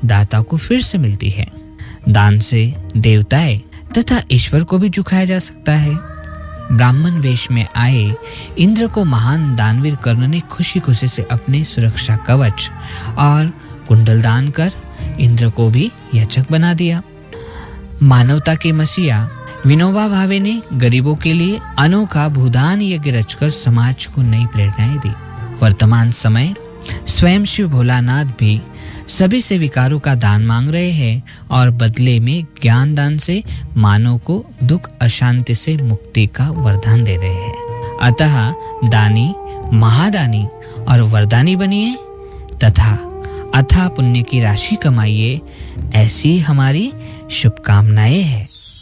दाता को फिर से मिलती है। दान से देवताएं तथा ईश्वर को भी झुकाया जा सकता है। ब्राह्मण वेश में आए इंद्र को महान दानवीर कर्ण ने खुशी खुशी से अपने सुरक्षा कवच और कुंडल दान कर इंद्र को भी याचक बना दिया। मानवता के मसीहा विनोबा भावे ने गरीबों के लिए अनोखा भूदान यज्ञ रचकर समाज को नई प्रेरणाएं दी। वर्तमान समय स्वयं शिव भोलानाथ भी सभी से विकारों का दान मांग रहे हैं और बदले में ज्ञान दान से मानव को दुख अशांति से मुक्ति का वरदान दे रहे हैं। अतः दानी, महादानी और वरदानी बनिए तथा अथाह पुण्य की राशि कमाइए, ऐसी हमारी शुभकामनाएं हैं।